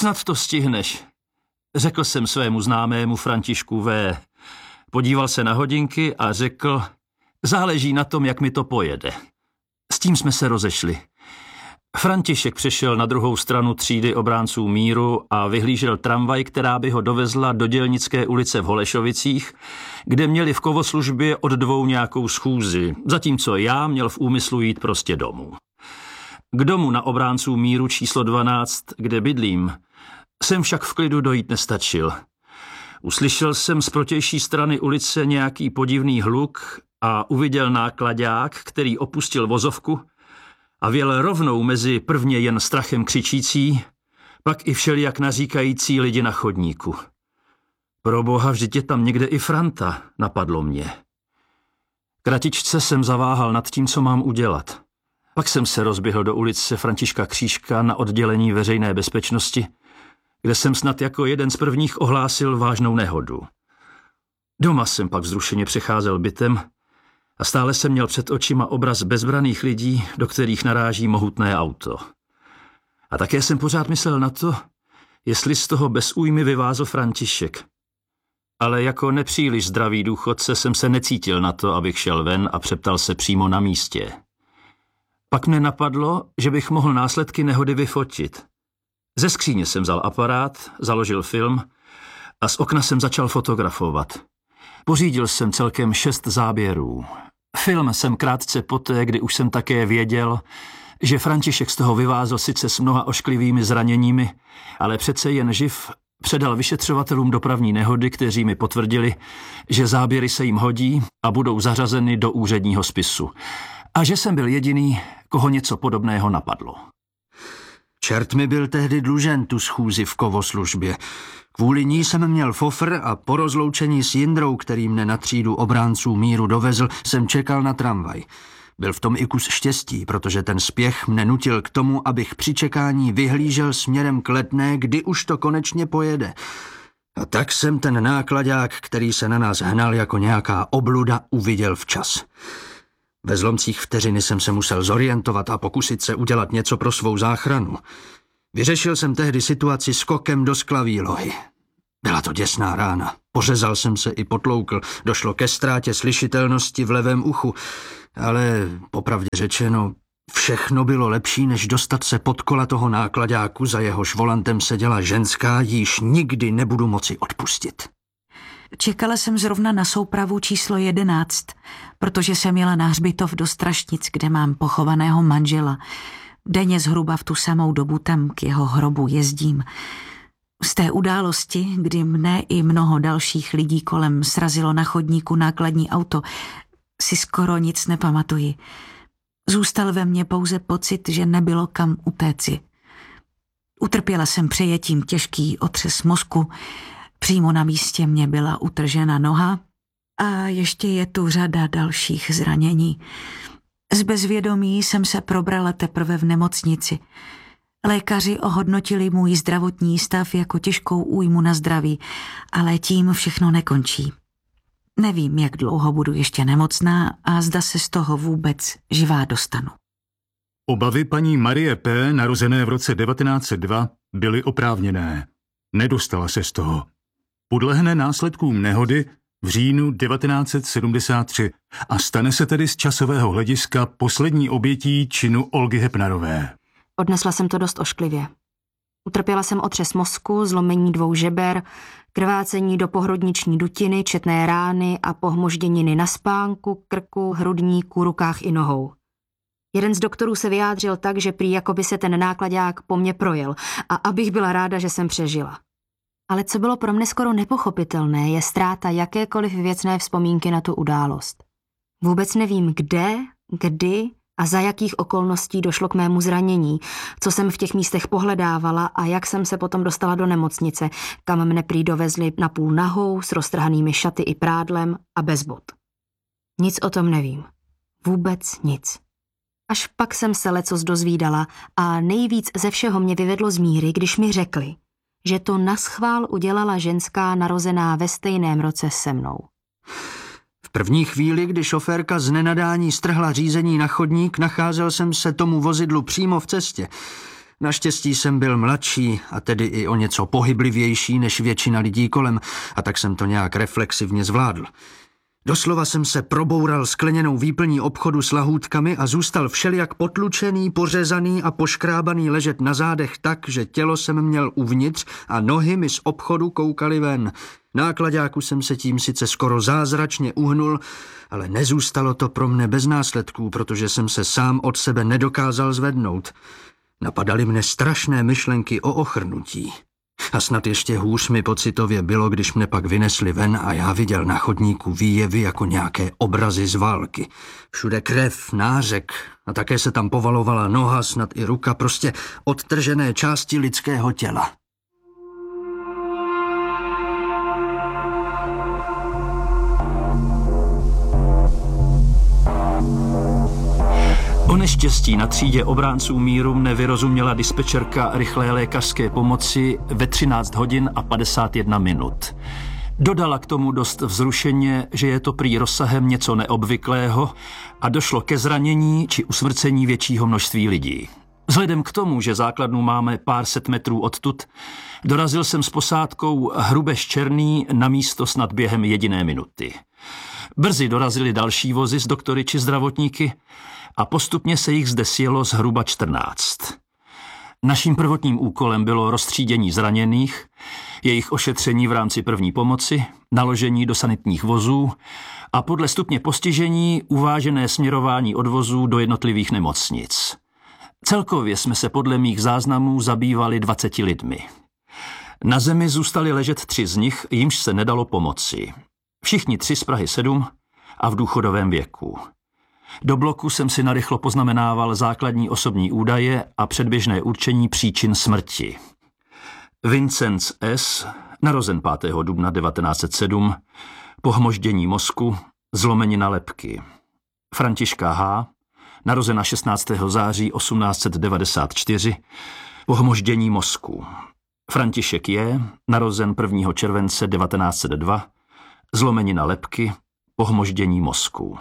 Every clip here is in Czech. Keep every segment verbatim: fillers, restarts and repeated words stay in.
Snad to stihneš, řekl jsem svému známému Františku V. Podíval se na hodinky a řekl, záleží na tom, jak mi to pojede. S tím jsme se rozešli. František přešel na druhou stranu třídy obránců míru a vyhlížel tramvaj, která by ho dovezla do Dělnické ulice v Holešovicích, kde měli v kovoslužbě od dvou nějakou schůzi, zatímco já měl v úmyslu jít prostě domů. K domu na obránců míru číslo dvanáct, kde bydlím, jsem však v klidu dojít nestačil. Uslyšel jsem z protější strany ulice nějaký podivný hluk a uviděl náklaďák, který opustil vozovku a vjel rovnou mezi prvně jen strachem křičící, pak i všelijak naříkající lidi na chodníku. Proboha, vždyť je tam někde i Franta, napadlo mě. Kratičce jsem zaváhal nad tím, co mám udělat. Pak jsem se rozběhl do ulice Františka Křížka na oddělení veřejné bezpečnosti, kde jsem snad jako jeden z prvních ohlásil vážnou nehodu. Doma jsem pak vzrušeně přecházel bytem a stále jsem měl před očima obraz bezbraných lidí, do kterých naráží mohutné auto. A také jsem pořád myslel na to, jestli z toho bez újmy vyvázl František. Ale jako nepříliš zdravý důchodce jsem se necítil na to, abych šel ven a přeptal se přímo na místě. Pak mne napadlo, že bych mohl následky nehody vyfotit. Ze skříně jsem vzal aparát, založil film a z okna jsem začal fotografovat. Pořídil jsem celkem šest záběrů. Film jsem krátce poté, kdy už jsem také věděl, že František z toho vyvázl sice s mnoha ošklivými zraněními, ale přece jen živ, předal vyšetřovatelům dopravní nehody, kteří mi potvrdili, že záběry se jim hodí a budou zařazeny do úředního spisu. A že jsem byl jediný, koho něco podobného napadlo. Čert mi byl tehdy dlužen tu schůzi v kovoslužbě. Kvůli ní jsem měl fofr a po rozloučení s Jindrou, který mne na třídu obránců míru dovezl, jsem čekal na tramvaj. Byl v tom i kus štěstí, protože ten spěch mne nutil k tomu, abych při čekání vyhlížel směrem k Letné, kdy už to konečně pojede. A tak jsem ten náklaďák, který se na nás hnal jako nějaká obluda, uviděl včas. Ve zlomcích vteřiny jsem se musel zorientovat a pokusit se udělat něco pro svou záchranu. Vyřešil jsem tehdy situaci skokem do sklaví lohy. Byla to děsná rána. Pořezal jsem se i potloukl. Došlo ke ztrátě slyšitelnosti v levém uchu. Ale popravdě řečeno, všechno bylo lepší, než dostat se pod kola toho náklaďáku, za jehož volantem seděla ženská, jíž nikdy nebudu moci odpustit. Čekala jsem zrovna na soupravu číslo jedenáct, protože jsem jela na hřbitov do Strašnic, kde mám pochovaného manžela. Denně zhruba v tu samou dobu tam k jeho hrobu jezdím. Z té události, kdy mne i mnoho dalších lidí kolem srazilo na chodníku nákladní auto, si skoro nic nepamatuji. Zůstal ve mně pouze pocit, že nebylo kam utéci. Utrpěla jsem přejetím těžký otřes mozku, přímo na místě mě byla utržena noha a ještě je tu řada dalších zranění. Z bezvědomí jsem se probrala teprve v nemocnici. Lékaři ohodnotili můj zdravotní stav jako těžkou újmu na zdraví, ale tím všechno nekončí. Nevím, jak dlouho budu ještě nemocná a zda se z toho vůbec živá dostanu. Obavy paní Marie P., narozené v roce devatenáct set dva, byly oprávněné. Nedostala se z toho. Podlehne následkům nehody v říjnu devatenáct set sedmdesát tři a stane se tedy z časového hlediska poslední obětí činu Olgy Hepnarové. Odnesla jsem to dost ošklivě. Utrpěla jsem otřes mozku, zlomení dvou žeber, krvácení do pohrudniční dutiny, četné rány a pohmožděniny na spánku, krku, hrudníku, rukách i nohou. Jeden z doktorů se vyjádřil tak, že prý jako by se ten náklaďák po mně projel a abych byla ráda, že jsem přežila. Ale co bylo pro mne skoro nepochopitelné, je ztráta jakékoliv věcné vzpomínky na tu událost. Vůbec nevím, kde, kdy a za jakých okolností došlo k mému zranění, co jsem v těch místech pohledávala a jak jsem se potom dostala do nemocnice, kam mne prý dovezli napůl nahou, s roztrhanými šaty i prádlem a bez bot. Nic o tom nevím. Vůbec nic. Až pak jsem se lecos dozvídala a nejvíc ze všeho mě vyvedlo z míry, když mi řekli, že to naschvál udělala ženská narozená ve stejném roce se mnou. V první chvíli, kdy šoférka z nenadání strhla řízení na chodník, nacházel jsem se tomu vozidlu přímo v cestě. Naštěstí jsem byl mladší a tedy i o něco pohyblivější než většina lidí kolem, a tak jsem to nějak reflexivně zvládl. Doslova jsem se proboural skleněnou výplní obchodu s lahůdkami a zůstal všelijak potlučený, pořezaný a poškrábaný ležet na zádech tak, že tělo jsem měl uvnitř a nohy mi z obchodu koukaly ven. Náklaďáku jsem se tím sice skoro zázračně uhnul, ale nezůstalo to pro mne bez následků, protože jsem se sám od sebe nedokázal zvednout. Napadaly mne strašné myšlenky o ochrnutí. A snad ještě hůř mi pocitově bylo, když mne pak vynesli ven a já viděl na chodníku výjevy jako nějaké obrazy z války. Všude krev, nářek a také se tam povalovala noha, snad i ruka, prostě odtržené části lidského těla. O neštěstí na třídě obránců míru mne vyrozuměla dispečerka rychlé lékařské pomoci ve třináct hodin a padesát jedna minut. Dodala k tomu dost vzrušeně, že je to prý rozsahem něco neobvyklého a došlo ke zranění či usmrcení většího množství lidí. Vzhledem k tomu, že základnu máme pár set metrů odtud, dorazil jsem s posádkou Hrubež Černý na místo snad během jediné minuty. Brzy dorazili další vozy s doktory či zdravotníky a postupně se jich zde sjelo zhruba čtrnáct. Naším prvotním úkolem bylo roztřídění zraněných, jejich ošetření v rámci první pomoci, naložení do sanitních vozů a podle stupně postižení uvážené směrování odvozů do jednotlivých nemocnic. Celkově jsme se podle mých záznamů zabývali dvaceti lidmi. Na zemi zůstali ležet tři z nich, jimž se nedalo pomoci. Všichni tři z Prahy sedm a v důchodovém věku. Do bloku jsem si narychlo poznamenával základní osobní údaje a předběžné určení příčin smrti. Vincenc S., narozen pátého dubna devatenáct set sedm, pohmoždění mozku, zlomenina lebky. Františka H., narozena šestnáctého září osmnáct set devadesát čtyři, pohmoždění mozku. František J., narozen prvního července devatenáct set dva, zlomenina lebky, pohmoždění mozku.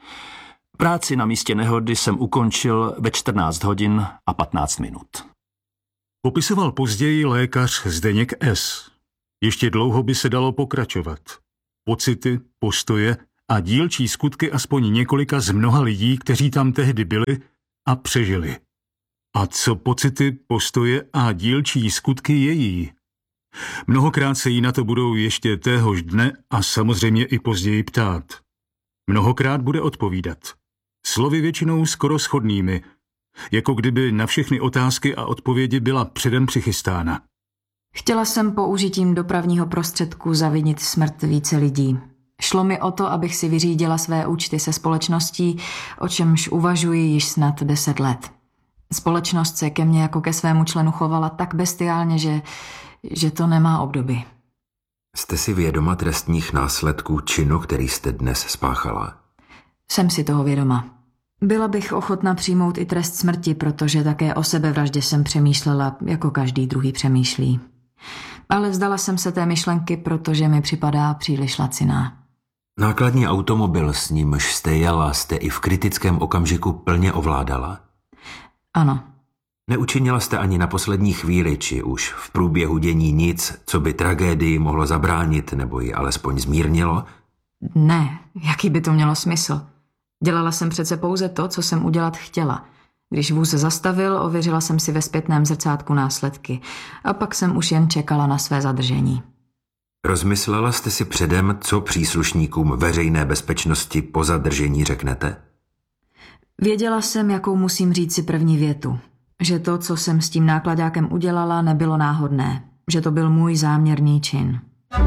Práci na místě nehody jsem ukončil ve čtrnáct hodin a patnáct minut. Popisoval později lékař Zdeněk S. Ještě dlouho by se dalo pokračovat. Pocity, postoje a dílčí skutky aspoň několika z mnoha lidí, kteří tam tehdy byli a přežili. A co pocity, postoje a dílčí skutky její? Mnohokrát se jí na to budou ještě téhož dne a samozřejmě i později ptát. Mnohokrát bude odpovídat. Slovy většinou skoro shodnými, jako kdyby na všechny otázky a odpovědi byla předem přichystána. Chtěla jsem použitím dopravního prostředku zavinit smrt více lidí. Šlo mi o to, abych si vyřídila své účty se společností, o čemž uvažuji již snad deset let. Společnost se ke mně jako ke svému členu chovala tak bestiálně, že, že to nemá obdoby. Jste si vědoma trestních následků činu, který jste dnes spáchala? Jsem si toho vědoma. Byla bych ochotna přijmout i trest smrti, protože také o sebevraždě jsem přemýšlela, jako každý druhý přemýšlí. Ale vzdala jsem se té myšlenky, protože mi připadá příliš laciná. Nákladní automobil, s nímž jste jela, jste i v kritickém okamžiku plně ovládala? Ano. Neučinila jste ani na poslední chvíli, či už v průběhu dění nic, co by tragédii mohlo zabránit nebo ji alespoň zmírnilo? Ne, jaký by to mělo smysl? Dělala jsem přece pouze to, co jsem udělat chtěla. Když vůz zastavil, ověřila jsem si ve zpětném zrcátku následky a pak jsem už jen čekala na své zadržení. Rozmyslela jste si předem, co příslušníkům veřejné bezpečnosti po zadržení řeknete? Věděla jsem, jakou musím říct si první větu. Že to, co jsem s tím nákladákem udělala, nebylo náhodné. Že to byl můj záměrný čin.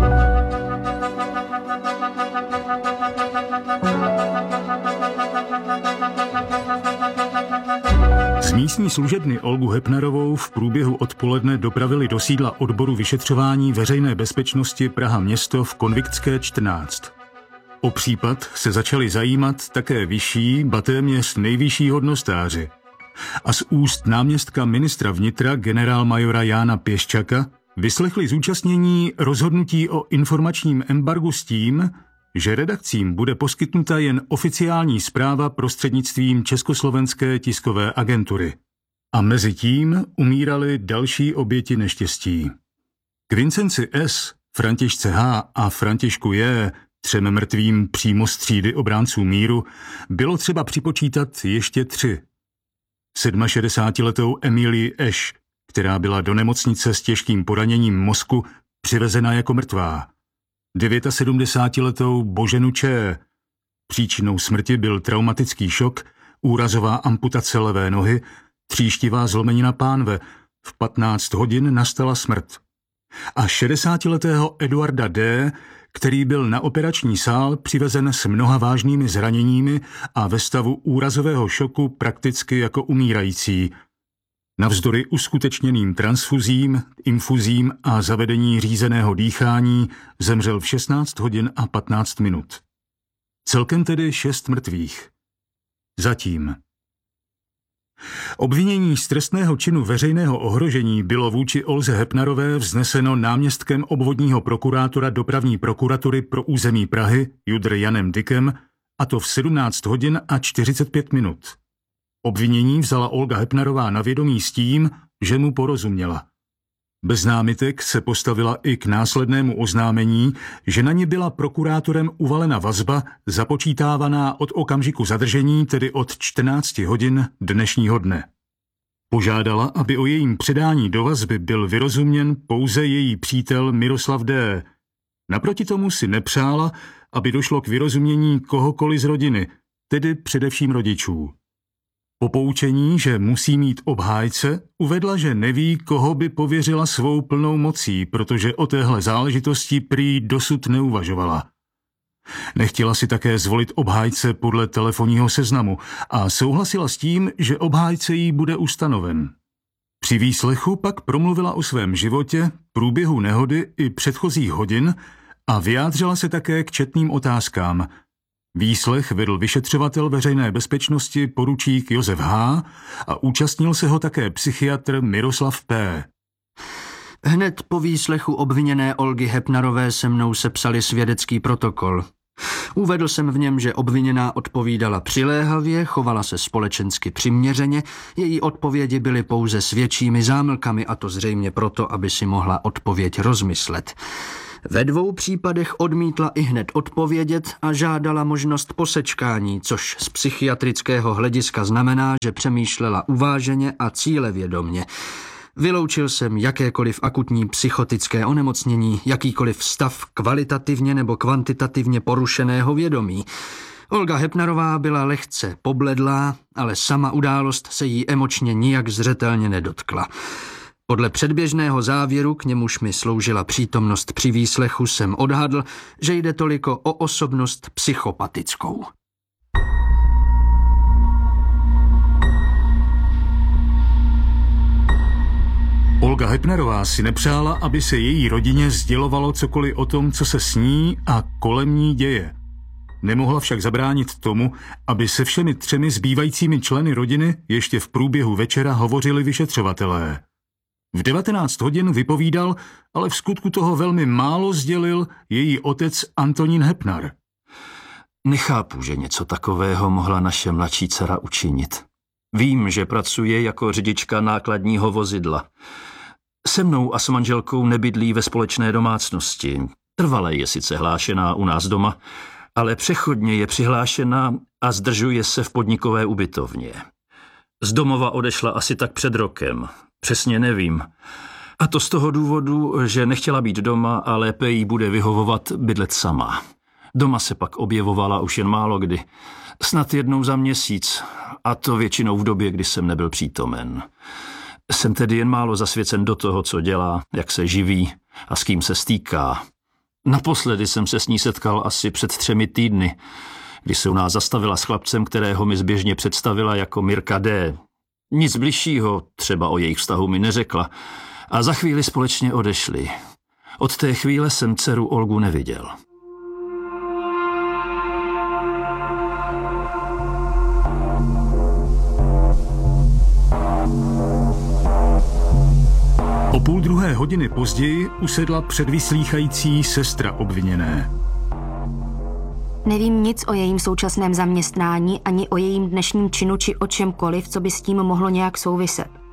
Z místní služebny Olgu Hepnerovou v průběhu odpoledne dopravili do sídla odboru vyšetřování veřejné bezpečnosti Praha město v Konviktské čtrnáct. O případ se začali zajímat také vyšší, ba téměř nejvyšší hodnostáři. A z úst náměstka ministra vnitra generálmajora Jána Pěščaka vyslechli zúčastnění rozhodnutí o informačním embargu s tím, že redakcím bude poskytnuta jen oficiální zpráva prostřednictvím Československé tiskové agentury. A mezi tím umírali další oběti neštěstí. K Vincenci S., Františce H. a Františku J., třem mrtvým přímo z třídy obránců míru, bylo třeba připočítat ještě tři. šedesátisedmiletou Emilii Eš, která byla do nemocnice s těžkým poraněním mozku přivezena jako mrtvá. sedmdesátidevátiletou Boženu Č. Příčinou smrti byl traumatický šok, úrazová amputace levé nohy, tříštivá zlomenina pánve. V patnáct hodin nastala smrt. A šedesátiletého Eduarda D., který byl na operační sál přivezen s mnoha vážnými zraněními a ve stavu úrazového šoku prakticky jako umírající. Navzdory uskutečněným transfuzím, infuzím a zavedení řízeného dýchání zemřel v šestnáct hodin a patnáct minut. Celkem tedy šest mrtvých. Zatím. Obvinění z trestného činu veřejného ohrožení bylo vůči Olze Hepnarové vzneseno náměstkem obvodního prokurátora dopravní prokuratury pro území Prahy Judr Janem Dykem, a to v sedmnáct hodin a čtyřicet pět minut. Obvinění vzala Olga Hepnarová na vědomí s tím, že mu porozuměla. Bez námitek se postavila i k následnému oznámení, že na ní byla prokurátorem uvalena vazba započítávaná od okamžiku zadržení, tedy od čtrnácti hodin dnešního dne. Požádala, aby o jejím předání do vazby byl vyrozuměn pouze její přítel Miroslav D. Naproti tomu si nepřála, aby došlo k vyrozumění kohokoliv z rodiny, tedy především rodičů. Po poučení, že musí mít obhájce, uvedla, že neví, koho by pověřila svou plnou mocí, protože o téhle záležitosti prý dosud neuvažovala. Nechtěla si také zvolit obhájce podle telefonního seznamu a souhlasila s tím, že obhájce jí bude ustanoven. Při výslechu pak promluvila o svém životě, průběhu nehody i předchozích hodin a vyjádřila se také k četným otázkám. Výslech vedl vyšetřovatel veřejné bezpečnosti poručík Josef H. a účastnil se ho také psychiatr Miroslav P. Hned po výslechu obviněné Olgy Hepnarové se mnou sepsali svědecký protokol. Uvedl jsem v něm, že obviněná odpovídala přiléhavě, chovala se společensky přiměřeně, její odpovědi byly pouze svědčími zámlkami, a to zřejmě proto, aby si mohla odpověď rozmyslet. Ve dvou případech odmítla ihned odpovědět a žádala možnost posečkání, což z psychiatrického hlediska znamená, že přemýšlela uváženě a cílevědomně. Vyloučil jsem jakékoliv akutní psychotické onemocnění, jakýkoliv stav kvalitativně nebo kvantitativně porušeného vědomí. Olga Hepnarová byla lehce pobledlá, ale sama událost se jí emočně nijak zřetelně nedotkla. Podle předběžného závěru, k němuž mi sloužila přítomnost při výslechu, jsem odhadl, že jde toliko o osobnost psychopatickou. Olga Hepnarová si nepřála, aby se její rodině sdělovalo cokoliv o tom, co se s ní a kolem ní děje. Nemohla však zabránit tomu, aby se všemi třemi zbývajícími členy rodiny ještě v průběhu večera hovořili vyšetřovatelé. V devatenáct hodin vypovídal, ale v skutku toho velmi málo sdělil její otec Antonín Hepnar. Nechápu, že něco takového mohla naše mladší dcera učinit. Vím, že pracuje jako řidička nákladního vozidla. Se mnou a s manželkou nebydlí ve společné domácnosti. Trvale je sice hlášená u nás doma, ale přechodně je přihlášená a zdržuje se v podnikové ubytovně. Z domova odešla asi tak před rokem. Přesně nevím. A to z toho důvodu, že nechtěla být doma a lépe jí bude vyhovovat bydlet sama. Doma se pak objevovala už jen málo kdy. Snad jednou za měsíc, a to většinou v době, kdy jsem nebyl přítomen. Jsem tedy jen málo zasvěcen do toho, co dělá, jak se živí a s kým se stýká. Naposledy jsem se s ní setkal asi před třemi týdny, kdy se u nás zastavila s chlapcem, kterého mi zběžně představila jako Mirka D. Nic bližšího třeba o jejich vztahu mi neřekla a za chvíli společně odešli. Od té chvíle jsem dceru Olgu neviděl. O půl druhé hodiny později usedla předvyslýchající sestra obviněné. Nevím nic o jejím současném zaměstnání, ani o jejím dnešním činu či o čemkoliv, co by s tím mohlo nějak souviset.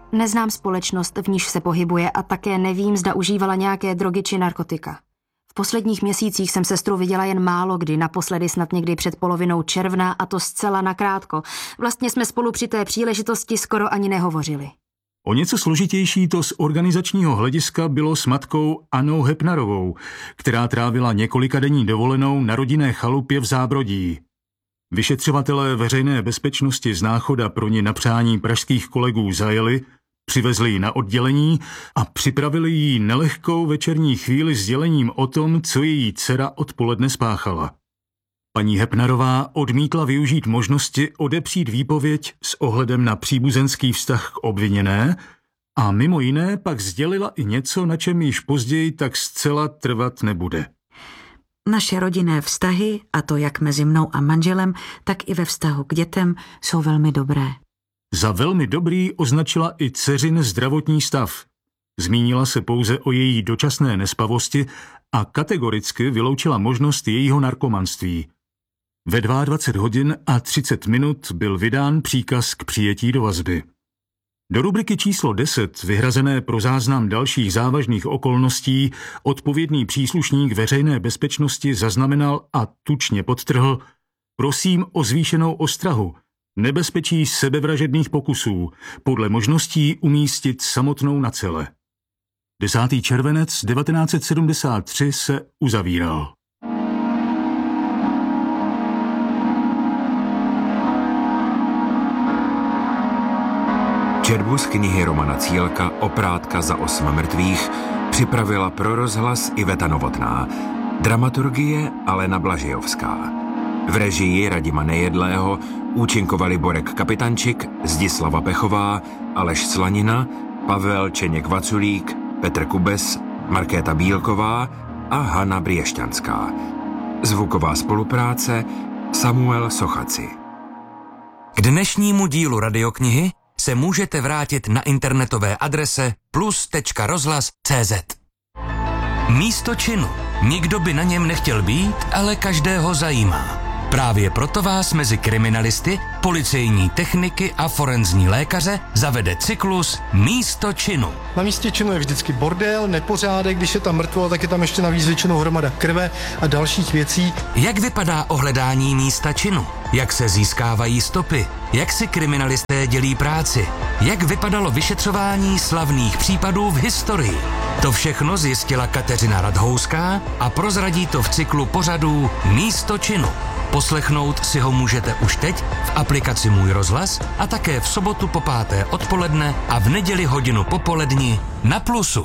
Neznám společnost, v níž se pohybuje a také nevím, zda užívala nějaké drogy či narkotika. V posledních měsících jsem sestru viděla jen málo kdy, naposledy snad někdy před polovinou června a to zcela nakrátko. Vlastně jsme spolu při té příležitosti skoro ani nehovořili. O něco složitější to z organizačního hlediska bylo s matkou Annou Hepnarovou, která trávila několikadenní dovolenou na rodinné chalupě v Zábrodí. Vyšetřovatelé veřejné bezpečnosti z Náchoda pro ní na přání pražských kolegů zajeli, přivezli ji na oddělení a připravili jí nelehkou večerní chvíli s dělením o tom, co její dcera odpoledne spáchala. Paní Hepnarová odmítla využít možnosti odepřít výpověď s ohledem na příbuzenský vztah k obviněné a mimo jiné pak sdělila i něco, na čem již později tak zcela trvat nebude. Naše rodinné vztahy, a to jak mezi mnou a manželem, tak i ve vztahu k dětem, jsou velmi dobré. Za velmi dobrý označila i dceřin zdravotní stav. Zmínila se pouze o její dočasné nespavosti a kategoricky vyloučila možnost jejího narkomanství. Ve dvacet dva hodin a třicet minut byl vydán příkaz k přijetí do vazby. Do rubriky číslo deset, vyhrazené pro záznam dalších závažných okolností, odpovědný příslušník veřejné bezpečnosti zaznamenal a tučně podtrhl: prosím o zvýšenou ostrahu, nebezpečí sebevražedných pokusů, podle možností umístit samotnou na cele. desátý červenec devatenáct set sedmdesát tři se uzavíral. Četbu z knihy Romana Cílka Oprátka za osm mrtvých připravila pro rozhlas Iveta Novotná. Dramaturgie Alena Blažejovská. V režii Radima Nejedlého účinkovali Borek Kapitančik, Zdislava Pechová, Aleš Slanina, Pavel Čeněk-Vaculík, Petr Kubes, Markéta Bílková a Hana Briešťanská. Zvuková spolupráce Samuel Sochaci. K dnešnímu dílu radioknihy se můžete vrátit na internetové adrese plus tečka rozhlas tečka cé zet. Místo činu. Nikdo by na něm nechtěl být, ale každého zajímá. Právě proto vás mezi kriminalisty, policejní techniky a forenzní lékaře zavede cyklus Místo činu. Na místě činu je vždycky bordel, nepořádek, když je tam mrtvo, tak je tam ještě navíc většinou hromada krve a dalších věcí. Jak vypadá ohledání místa činu? Jak se získávají stopy? Jak si kriminalisté dělí práci? Jak vypadalo vyšetřování slavných případů v historii? To všechno zjistila Kateřina Radhouská a prozradí to v cyklu pořadů Místo činu. Poslechnout si ho můžete už teď v aplikaci Můj rozhlas a také v sobotu po páté odpoledne a v neděli hodinu popolední na Plusu.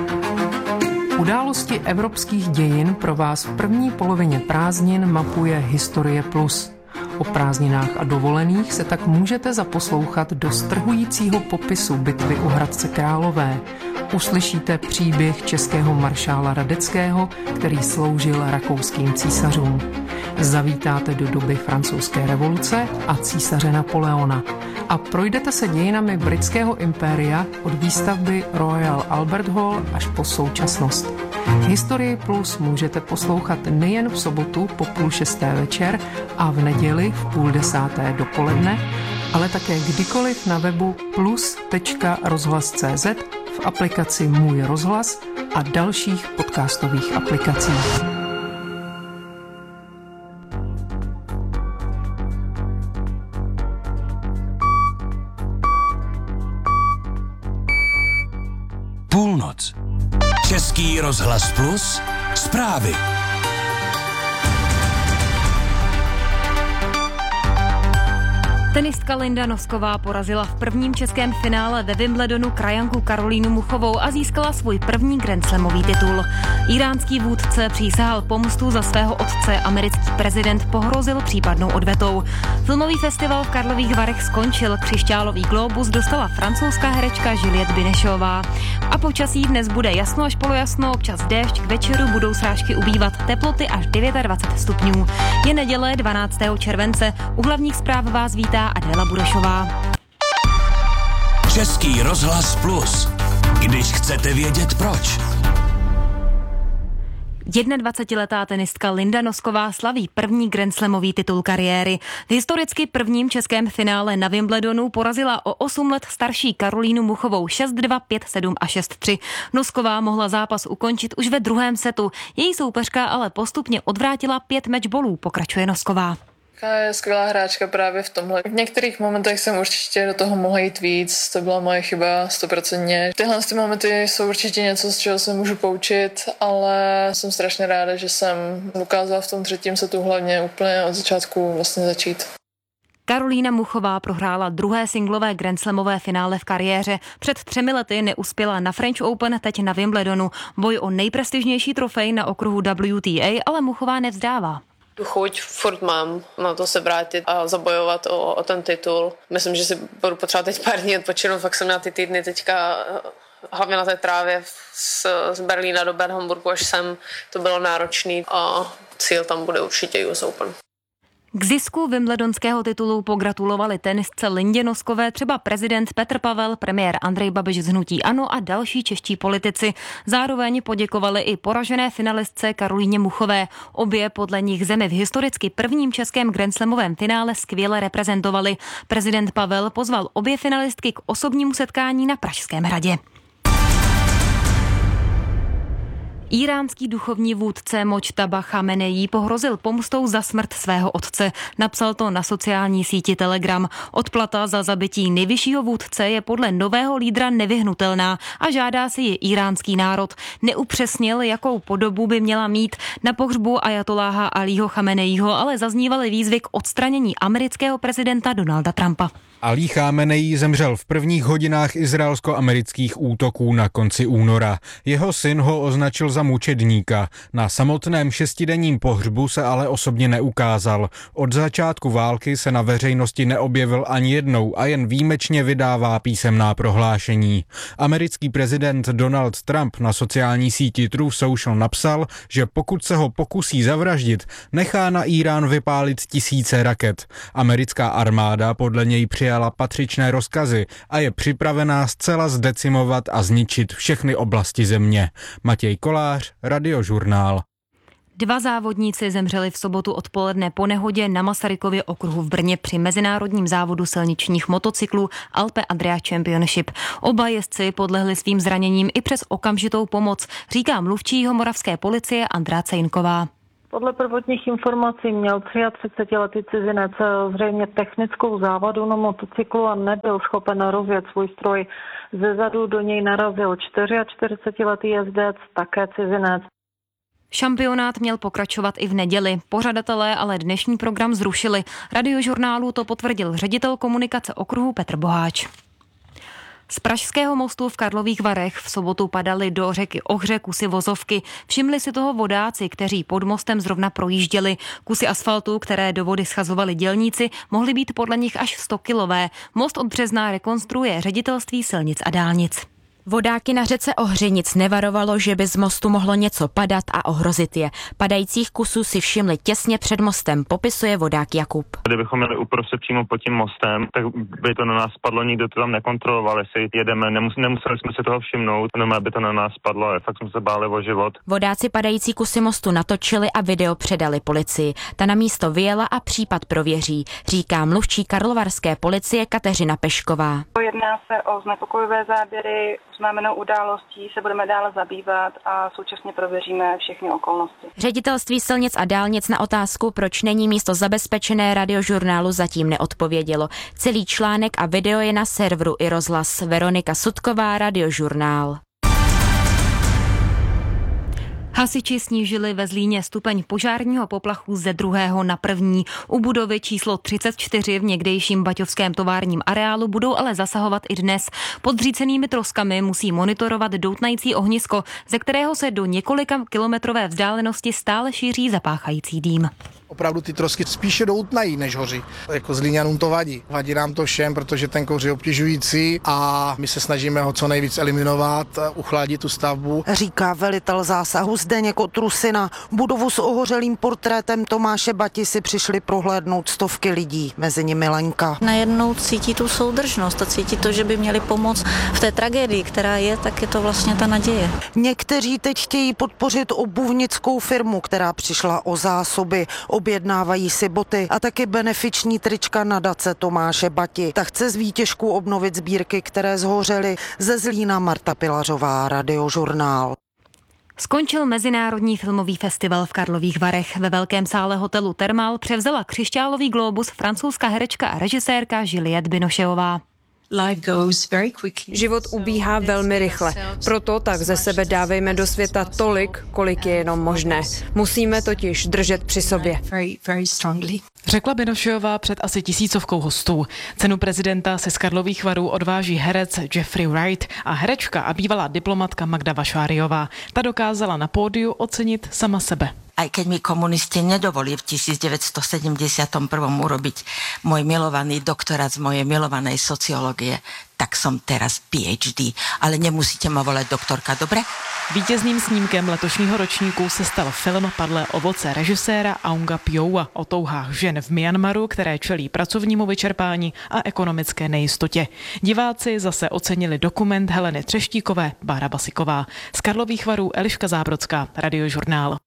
Události evropských dějin pro vás v první polovině prázdnin mapuje Historie Plus. O prázdninách a dovolených se tak můžete zaposlouchat do strhujícího popisu bitvy u Hradce Králové. Uslyšíte příběh českého maršála Radeckého, který sloužil rakouským císařům. Zavítáte do doby francouzské revoluce a císaře Napoleona a projdete se dějinami britského impéria od výstavby Royal Albert Hall až po současnost. Historii Plus můžete poslouchat nejen v sobotu po půl šesté večer a v neděli v půl desáté dopoledne, ale také kdykoliv na webu plus tečka rozhlas tečka cé zet, v aplikaci Můj rozhlas a dalších podcastových aplikacích. Půlnoc. Český rozhlas Plus. Zprávy. Tenistka Linda Nosková porazila v prvním českém finále ve Wimbledonu krajanku Karolínu Muchovou a získala svůj první grandslamový titul. Iránský vůdce přísahal pomstu za svého otce, americký prezident pohrozil případnou odvetou. Filmový festival v Karlových Varech skončil, křišťálový glóbus dostala francouzská herečka Juliette Binešová. A počasí dnes bude jasno až polojasno, občas déšť, k večeru budou srážky ubývat, teploty až dvacet devět stupňů. Je neděle dvanáctého července, u hlavních zpráv vás vítá Adéla Burošová. Český rozhlas Plus. Když chcete vědět proč. jednadvacetiletá tenistka Linda Nosková slaví první grandslamový titul kariéry. V historicky prvním českém finále na Wimbledonu porazila o osm let starší Karolínu Muchovou šest dva, pět sedm a šest tři. Nosková mohla zápas ukončit už ve druhém setu. Její soupeřka ale postupně odvrátila pět matchballů, pokračuje Nosková. Je skvělá hráčka právě v tomhle. V některých momentech jsem určitě do toho mohla jít víc, to byla moje chyba stoprocentně. Tyhle ty momenty jsou určitě něco, z čeho se můžu poučit, ale jsem strašně ráda, že jsem dokázala v tom třetím setu hlavně úplně od začátku vlastně začít. Karolína Muchová prohrála druhé singlové grandslamové finále v kariéře. Před třemi lety neuspěla na French Open, teď na Wimbledonu. Boj o nejprestižnější trofej na okruhu W T A, ale Muchová nevzdává. Tu chuť furt mám na to se vrátit a zabojovat o, o ten titul. Myslím, že si budu potřebovat teď pár dní odpočinout, fakt jsem měla ty týdny teďka hlavně na té trávě z, z Berlína do Bad Homburgu, až sem to bylo náročný a cíl tam bude určitě U S Open. K zisku wimbledonského titulu pogratulovali tenisce Lindě Noskové třeba prezident Petr Pavel, premiér Andrej Babiš z hnutí ANO a další čeští politici. Zároveň poděkovali i poražené finalistce Karolíně Muchové. Obě podle nich zemi v historicky prvním českém grandslamovém finále skvěle reprezentovali. Prezident Pavel pozval obě finalistky k osobnímu setkání na Pražském hradě. Íránský duchovní vůdce Mojtaba Chameneí pohrozil pomstou za smrt svého otce. Napsal to na sociální síti Telegram. Odplata za zabití nejvyššího vůdce je podle nového lídra nevyhnutelná a žádá si ji íránský národ. Neupřesnil, jakou podobu by měla mít. Na pohřbu ajatoláha Alího Chameneího ale zaznívaly výzvy k odstranění amerického prezidenta Donalda Trumpa. Alí Chámenejí zemřel v prvních hodinách izraelsko-amerických útoků na konci února. Jeho syn ho označil za mučedníka. Na samotném šestidenním pohřbu se ale osobně neukázal. Od začátku války se na veřejnosti neobjevil ani jednou a jen výjimečně vydává písemná prohlášení. Americký prezident Donald Trump na sociální síti Truth Social napsal, že pokud se ho pokusí zavraždit, nechá na Írán vypálit tisíce raket. Americká armáda podle něj přijala patřičné rozkazy a je připravená zcela zdecimovat a zničit všechny oblasti země. Matěj Kolář, Radiožurnál. Dva závodníci zemřeli v sobotu odpoledne po nehodě na Masarykově okruhu v Brně při mezinárodním závodu silničních motocyklů Alpe Adria Championship. Oba jezdci podlehli svým zraněním i přes okamžitou pomoc, říká mluvčí moravské policie Andrá Cejnková. Podle prvotních informací měl třiatřicetiletý cizinec zřejmě technickou závadu na motocyklu a nebyl schopen rozjet svůj stroj. Zezadu do něj narazil čtyřiačtyřicetiletý jezdec, také cizinec. Šampionát měl pokračovat i v neděli. Pořadatelé ale dnešní program zrušili. Radiožurnálu to potvrdil ředitel komunikace okruhu Petr Boháč. Z Pražského mostu v Karlových Varech v sobotu padaly do řeky Ohře kusy vozovky. Všimli si toho vodáci, kteří pod mostem zrovna projížděli. Kusy asfaltu, které do vody schazovali dělníci, mohly být podle nich až sto kilové. Most od března rekonstruuje Ředitelství silnic a dálnic. Vodáky na řece Ohři nic nevarovalo, že by z mostu mohlo něco padat a ohrozit je. Padajících kusů si všimli těsně před mostem, popisuje vodák Jakub. Kdybychom měli uprostřed přímo pod tím mostem, tak by to na nás spadlo, nikdo to tam nekontroloval, jestli jedeme, nemus, nemuseli jsme si toho všimnout, jenom by to na nás spadlo, ale fakt jsme se báli o život. Vodáci padající kusy mostu natočili a video předali policii. Ta na místo vyjela a případ prověří, říká mluvčí karlovarské policie Kateřina Pešková. Jedná se o znepokojivé záběry, znamenou událostí se budeme dále zabývat a současně prověříme všechny okolnosti. Ředitelství silnic a dálnic na otázku, proč není místo zabezpečené, Radiožurnálu zatím neodpovědělo. Celý článek a video je na serveru i rozhlas. Veronika Sutková, Radiožurnál. Hasiči snížili ve Zlíně stupeň požárního poplachu ze druhého na první. U budovy číslo třicet čtyři v někdejším baťovském továrním areálu budou ale zasahovat i dnes. Pod zřícenými troskami musí monitorovat doutnající ohnisko, ze kterého se do několika kilometrové vzdálenosti stále šíří zapáchající dým. Opravdu ty trosky spíše doutnají, než hoří. Jako Zlíňanům to vadí. Vadí nám to všem, protože ten kouř je obtěžující a my se snažíme ho co nejvíc eliminovat, uchladit tu stavbu. Říká velitel zásahu z Zdeněk Otrusina. Budovu s ohořelým portrétem Tomáše Bati si přišli prohlédnout stovky lidí, mezi nimi Lenka. Najednou cítí tu soudržnost a cítí to, že by měli pomoct v té tragédii, která je, tak je to vlastně ta naděje. Někteří teď chtějí podpořit obuvnickou firmu, která přišla o zásoby. Objednávají si boty a taky benefiční trička nadace Tomáše Bati. Ta chce z výtěžků obnovit sbírky, které zhořely. Ze Zlína Marta Pilařová, Radiožurnál. Skončil Mezinárodní filmový festival v Karlových Varech. Ve velkém sále hotelu Thermal převzala křišťálový glóbus francouzská herečka a režisérka Juliette Binocheová. Život ubíhá velmi rychle, proto tak ze sebe dávejme do světa tolik, kolik je jenom možné. Musíme totiž držet při sobě. Řekla Binocheová před asi tisícovkou hostů. Cenu prezidenta se z Karlových Varů odváží herec Jeffrey Wright a herečka a bývalá diplomatka Magda Vašáriová. Ta dokázala na pódiu ocenit sama sebe. Aj keď mi komunisti nedovolili v devätnásťstosedemdesiatom prvom urobiť môj milovaný doktorát z mojej milovanej sociológie, tak som teraz P H D, ale nemusíte ma volať doktorka, dobre? Vítězným snímkem letošního ročníku se stal film Padlé ovoce režiséra Aunga Pioua o touhách žen v Myanmaru, které čelí pracovnímu vyčerpání a ekonomické nejistotě. Diváci zase ocenili dokument Heleny Třeštíkové, Bára Basiková. Z Karlových Varů Eliška Zábrodská, Radiožurnál.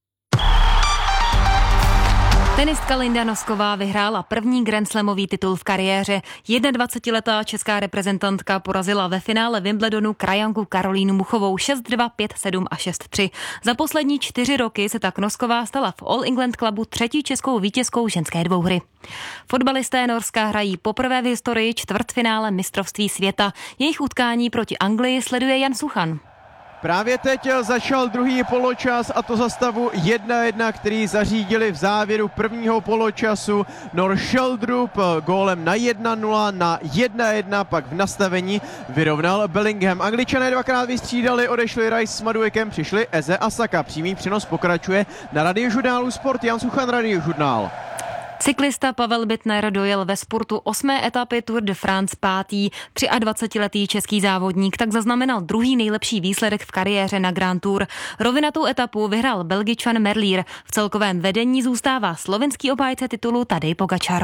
Tenistka Linda Nosková vyhrála první grandslamový titul v kariéře. dvacetiletá česká reprezentantka porazila ve finále Wimbledonu krajanku Karolínu Muchovou šest dva, pět sedm a šest tři. Za poslední čtyři roky se tak Nosková stala v All England Clubu třetí českou vítězkou ženské dvouhry. Fotbalisté Norska hrají poprvé v historii čtvrtfinále mistrovství světa. Jejich utkání proti Anglii sleduje Jan Suchan. Právě teď začal druhý poločas a to za stavu jedna jedna, který zařídili v závěru prvního poločasu Nor Sheldrup gólem na jedna nula, na jedna jedna, pak v nastavení vyrovnal Bellingham. Angličané dvakrát vystřídali, odešli Rice s Maduekem, přišli Eze a Saka. Přímý přenos pokračuje na Radiožurnálu Sport. Jan Suchan, Radiožurnál. Cyklista Pavel Bittner dojel ve spurtu osmé etapy Tour de France pátý. dvacetiletý český závodník tak zaznamenal druhý nejlepší výsledek v kariéře na Grand Tour. Rovinatou etapu vyhrál Belgičan Merlier. V celkovém vedení zůstává slovenský obhájce titulu Tadej Pogačar.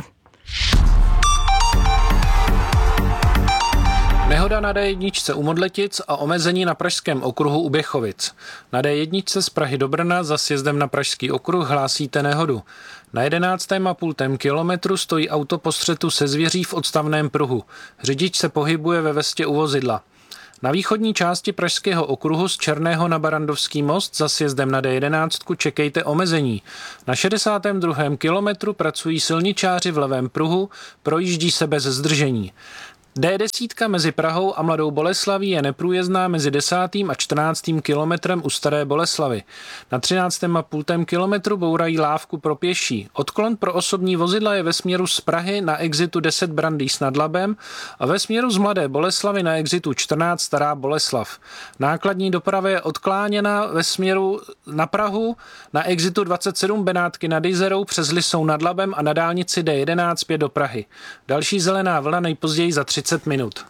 Nehoda na D jedna u Modletic a omezení na pražském okruhu u Běchovic. Na D jedna z Prahy do Brna za sjezdem na pražský okruh hlásíte nehodu. Na jedenáctém a půltém kilometru stojí auto po střetu se zvěří v odstavném pruhu. Řidič se pohybuje ve vestě u vozidla. Na východní části pražského okruhu z Černého na Barandovský most za sjezdem na D jedenáct čekejte omezení. Na šedesátém druhém kilometru pracují silničáři v levém pruhu, projíždí se bez zdržení. D deset mezi Prahou a Mladou Boleslaví je neprůjezdná mezi desátým a čtrnáctým kilometrem u Staré Boleslavy. Na třináctém a půltém kilometru bourají lávku pro pěší. Odklon pro osobní vozidla je ve směru z Prahy na exitu deset Brandýs nad Labem a ve směru z Mladé Boleslavy na exitu čtrnáct Stará Boleslav. Nákladní doprava je odkláněna ve směru na Prahu na exitu dvacet sedm Benátky nad Jizerou přes Lisou nad Labem a na dálnici D jedenáct zpět do Prahy. Další zelená vlna nejpozději za třicet minut.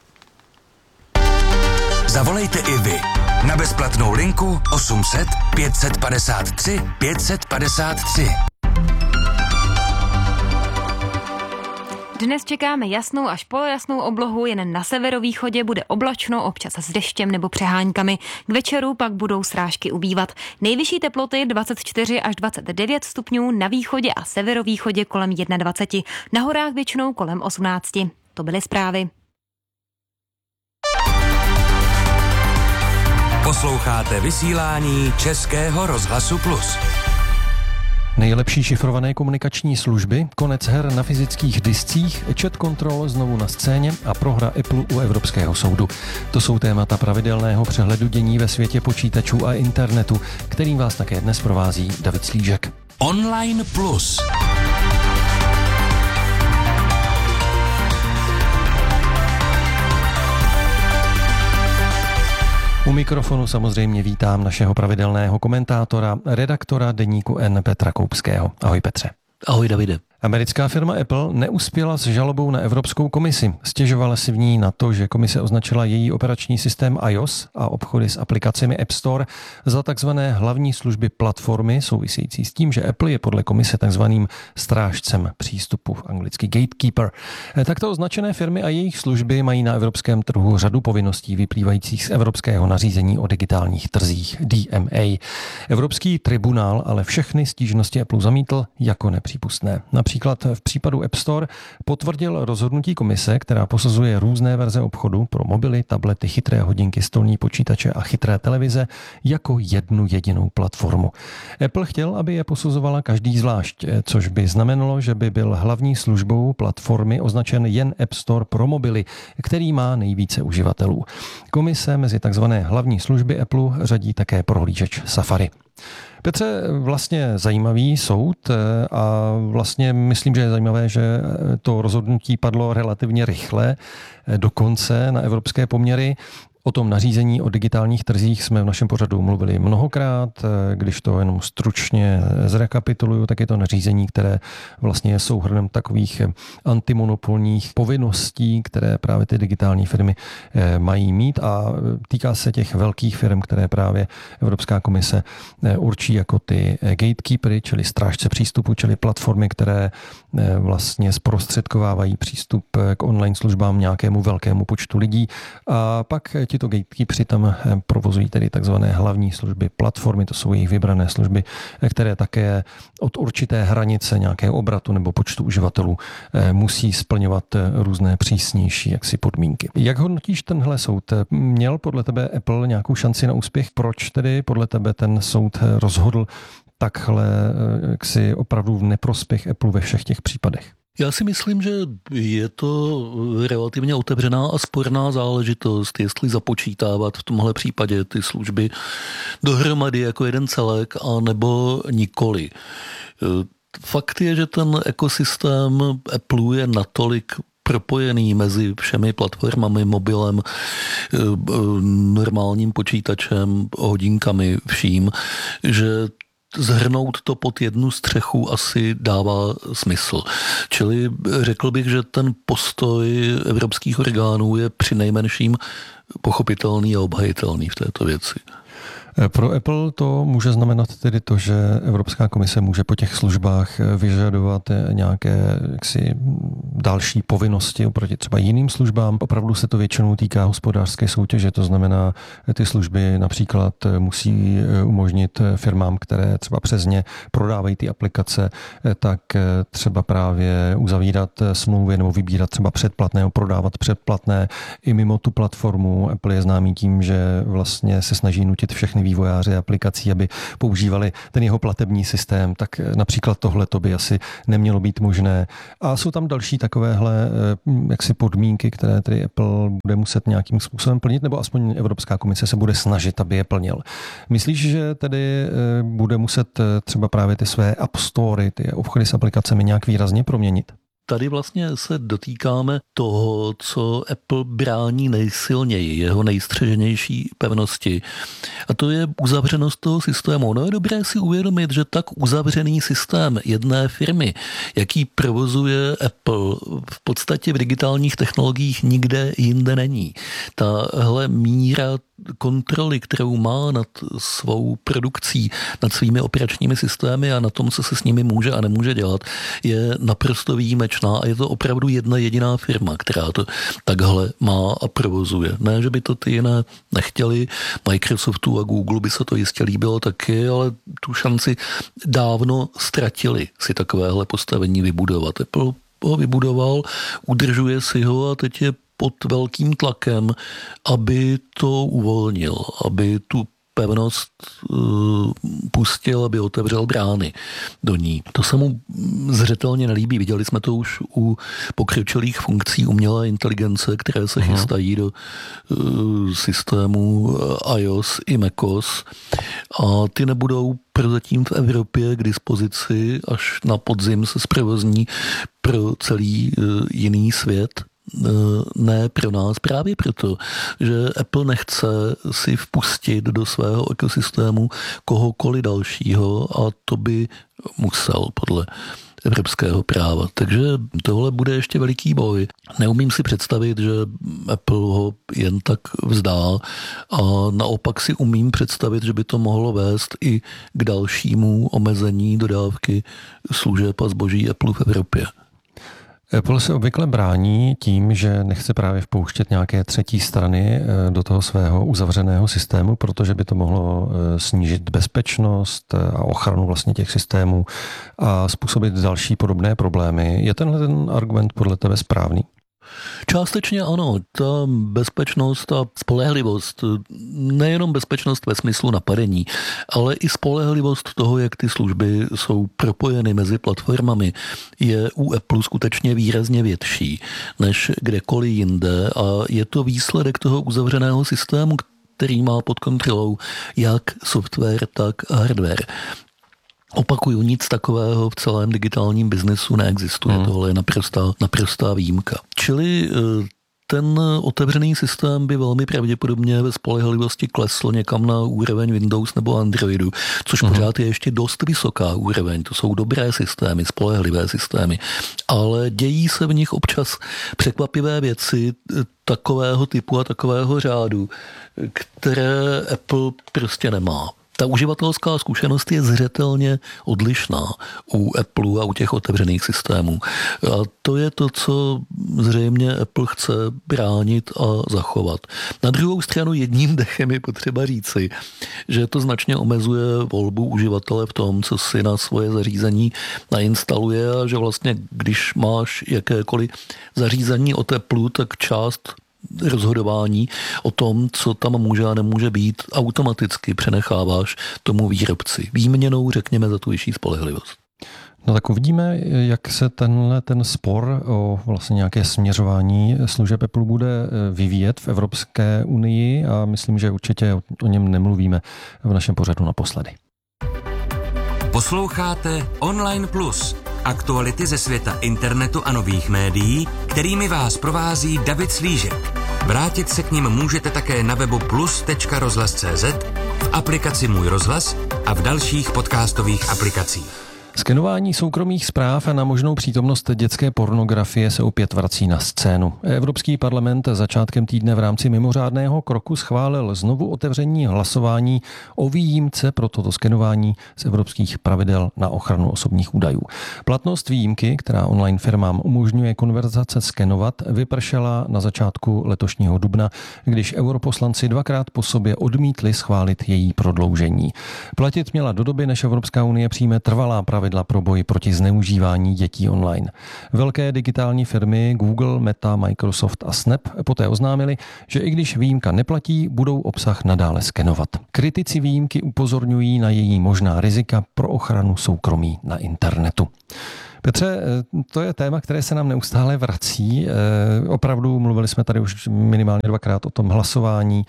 Zavolejte i vy na bezplatnou linku osm set pět padesát tři pět padesát tři. Dnes čekáme jasnou až polojasnou oblohu, jen na severovýchodě bude oblačno, občas s deštěm nebo přeháňkami. K večeru pak budou srážky ubývat. Nejvyšší teploty dvacet čtyři až dvacet devět stupňů, na východě a severovýchodě kolem dvacet jedna, na horách většinou kolem osmnáct. To byly zprávy. Posloucháte vysílání Českého rozhlasu Plus. Nejlepší šifrované komunikační služby, konec her na fyzických discích, chat control znovu na scéně a prohra Apple u Evropského soudu. To jsou témata pravidelného přehledu dění ve světě počítačů a internetu, kterým vás také dnes provází David Slížek. Online Plus. U mikrofonu samozřejmě vítám našeho pravidelného komentátora, redaktora deníku N Petra Koupského. Ahoj Petře. Ahoj Davide. Americká firma Apple neuspěla s žalobou na Evropskou komisi. Stěžovala si v ní na to, že komise označila její operační systém iOS a obchody s aplikacemi App Store za takzvané hlavní služby platformy, související s tím, že Apple je podle komise takzvaným strážcem přístupu, anglicky gatekeeper. Takto označené firmy a jejich služby mají na evropském trhu řadu povinností vyplývajících z evropského nařízení o digitálních trzích D M A. Evropský tribunál ale všechny stížnosti Apple zamítl jako nepřípustné. Například v případu App Store potvrdil rozhodnutí komise, která posuzuje různé verze obchodu pro mobily, tablety, chytré hodinky, stolní počítače a chytré televize jako jednu jedinou platformu. Apple chtěl, aby je posuzovala každý zvlášť, což by znamenalo, že by byl hlavní službou platformy označen jen App Store pro mobily, který má nejvíce uživatelů. Komise mezi takzvané hlavní služby Apple řadí také prohlížeč Safari. Petře, vlastně zajímavý soud a vlastně myslím, že je zajímavé, že to rozhodnutí padlo relativně rychle, dokonce na evropské poměry. O tom nařízení o digitálních trzích jsme v našem pořadu mluvili mnohokrát. Když to jenom stručně zrekapituluju, tak je to nařízení, které vlastně je souhrnem takových antimonopolních povinností, které právě ty digitální firmy mají mít a týká se těch velkých firm, které právě Evropská komise určí jako ty gatekeepery, čili strážce přístupu, čili platformy, které vlastně zprostředkovávají přístup k online službám nějakému velkému počtu lidí. A pak tito gatekeeperi tam provozují tedy takzvané hlavní služby platformy, to jsou jejich vybrané služby, které také od určité hranice nějakého obratu nebo počtu uživatelů musí splňovat různé přísnější jaksi podmínky. Jak hodnotíš tenhle soud? Měl podle tebe Apple nějakou šanci na úspěch? Proč tedy podle tebe ten soud rozhodl takhle jaksi opravdu v neprospěch Apple ve všech těch případech? Já si myslím, že je to relativně otevřená a sporná záležitost, jestli započítávat v tomhle případě ty služby dohromady jako jeden celek, a nebo nikoli. Fakt je, že ten ekosystém Apple je natolik propojený mezi všemi platformami, mobilem, normálním počítačem, hodinkami, vším, že zhrnout to pod jednu střechu asi dává smysl. Čili řekl bych, že ten postoj evropských orgánů je přinejmenším pochopitelný a obhajitelný v této věci. Pro Apple to může znamenat tedy to, že Evropská komise může po těch službách vyžadovat nějaké jaksi další povinnosti oproti třeba jiným službám. Opravdu se to většinou týká hospodářské soutěže, to znamená, ty služby například musí umožnit firmám, které třeba přes ně prodávají ty aplikace, tak třeba právě uzavírat smlouvy nebo vybírat třeba předplatné nebo prodávat předplatné i mimo tu platformu. Apple je známý tím, že vlastně se snaží nutit všechny vývojáři aplikací, aby používali ten jeho platební systém, tak například tohle to by asi nemělo být možné. A jsou tam další takovéhle jaksi podmínky, které tedy Apple bude muset nějakým způsobem plnit, nebo aspoň Evropská komise se bude snažit, aby je plnil. Myslíš, že tedy bude muset třeba právě ty své App Story, ty obchody s aplikacemi nějak výrazně proměnit? Tady vlastně se dotýkáme toho, co Apple brání nejsilněji, jeho nejstřeženější pevnosti. A to je uzavřenost toho systému. No je dobré si uvědomit, že tak uzavřený systém jedné firmy, jaký provozuje Apple, v podstatě v digitálních technologiích nikde jinde není. Tahle míra kontroly, kterou má nad svou produkcí, nad svými operačními systémy a na tom, co se s nimi může a nemůže dělat, je naprosto výjimečná a je to opravdu jedna jediná firma, která to takhle má a provozuje. Ne, že by to ty jiné nechtěli, Microsoftu a Google by se to jistě líbilo taky, ale tu šanci dávno ztratili si takovéhle postavení vybudovat. Apple ho vybudoval, udržuje si ho a teď je pod velkým tlakem, aby to uvolnil, aby tu pevnost uh, pustil, aby otevřel brány do ní. To se mu zřetelně nelíbí. Viděli jsme to už u pokročilých funkcí umělé inteligence, které se Aha. chystají do uh, systému iOS i macOS a ty nebudou prozatím v Evropě k dispozici, až na podzim se zprovozní pro celý uh, jiný svět. Ne pro nás, právě proto, že Apple nechce si vpustit do svého ekosystému kohokoliv dalšího a to by musel podle evropského práva. Takže tohle bude ještě veliký boj. Neumím si představit, že Apple ho jen tak vzdá a naopak si umím představit, že by to mohlo vést i k dalšímu omezení dodávky služeb a zboží Apple v Evropě. Apple se obvykle brání tím, že nechce právě vpouštět nějaké třetí strany do toho svého uzavřeného systému, protože by to mohlo snížit bezpečnost a ochranu vlastně těch systémů a způsobit další podobné problémy. Je tenhle ten argument podle tebe správný? Částečně ano, ta bezpečnost a spolehlivost, nejenom bezpečnost ve smyslu napadení, ale i spolehlivost toho, jak ty služby jsou propojeny mezi platformami, je u Apple skutečně výrazně větší než kdekoliv jinde a je to výsledek toho uzavřeného systému, který má pod kontrolou jak software, tak hardware. Opakuju, nic takového v celém digitálním biznesu neexistuje. Hmm. Tohle je naprostá, naprostá výjimka. Čili ten otevřený systém by velmi pravděpodobně ve spolehlivosti klesl někam na úroveň Windows nebo Androidu, což hmm. pořád je ještě dost vysoká úroveň. To jsou dobré systémy, spolehlivé systémy, ale dějí se v nich občas překvapivé věci takového typu a takového řádu, které Apple prostě nemá. Ta uživatelská zkušenost je zřetelně odlišná u Apple a u těch otevřených systémů. A to je to, co zřejmě Apple chce bránit a zachovat. Na druhou stranu jedním dechem je potřeba říci, že to značně omezuje volbu uživatele v tom, co si na svoje zařízení nainstaluje a že vlastně, když máš jakékoliv zařízení od Apple, tak část rozhodování o tom, co tam může a nemůže být, automaticky přenecháváš tomu výrobci. Výměnou, řekněme, za tu vyšší spolehlivost. No tak uvidíme, jak se tenhle ten spor o vlastně nějaké směřování služeb Apple bude vyvíjet v Evropské unii a myslím, že určitě o něm nemluvíme v našem pořadu naposledy. Posloucháte Online Plus, aktuality ze světa internetu a nových médií, kterými vás provází David Slížek. Vrátit se k nim můžete také na webu plus tečka rozhlas tečka cé zet, v aplikaci Můj rozhlas a v dalších podcastových aplikacích. Skenování soukromých zpráv a na možnou přítomnost dětské pornografie se opět vrací na scénu. Evropský parlament začátkem týdne v rámci mimořádného kroku schválil znovu otevření hlasování o výjimce pro toto skenování z evropských pravidel na ochranu osobních údajů. Platnost výjimky, která online firmám umožňuje konverzace skenovat, vypršela na začátku letošního dubna, když europoslanci dvakrát po sobě odmítli schválit její prodloužení. Platit měla do doby, než Evropská unie přijme trvalá pravidla pro boj proti zneužívání dětí online. Velké digitální firmy Google, Meta, Microsoft a Snap poté oznámili, že i když výjimka neplatí, budou obsah nadále skenovat. Kritici výjimky upozorňují na její možná rizika pro ochranu soukromí na internetu. Petře, to je téma, které se nám neustále vrací. Opravdu mluvili jsme tady už minimálně dvakrát o tom hlasování,